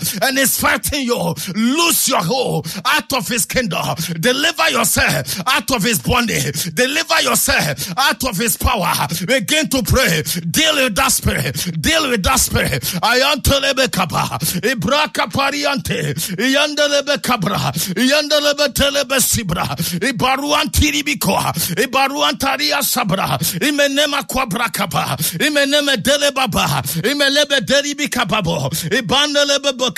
and is fighting you, lose your hold out of his kingdom. Deliver yourself out of his bondage. Deliver yourself out of his power. Begin to pray. Deal with that spirit. Deal with that spirit. Ayantelebe kaba. Ibraka pariante. Iyandelebe kabra. Iyandelebe telebe sibra. Ibaruan tiribiko. Ibaruan taria sabra. Imenema kwabra kaba. Imeneme delebaba. Imelebe deribika babo. Ibandelebe